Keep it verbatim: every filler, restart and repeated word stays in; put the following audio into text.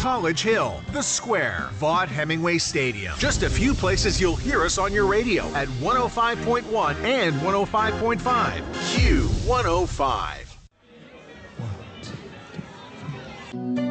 College Hill, The Square, Vaught Hemingway Stadium. Just a few places you'll hear us on your radio at one oh five point one and one oh five point five. Q one oh five.